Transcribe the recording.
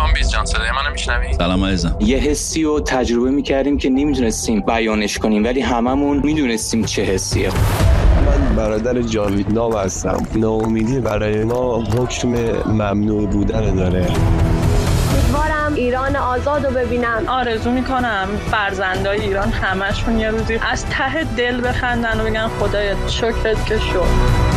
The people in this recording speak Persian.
خانم بیز جان صدای منو میشنوید؟ سلام عزیزم. یه حسی رو تجربه میکردیم که نمیدونستیم بیانش کنیم، ولی هممون میدونستیم چه حسیه. من برادر جاوید نام هستم. ناامیدی برای ما حکم ممنوع بودن داره. امیدوارم ایران آزاد رو ببینم. آرزو میکنم فرزندای ایران همشون یه روزی از ته دل بخندن و بگن خدایا شکرت که شد.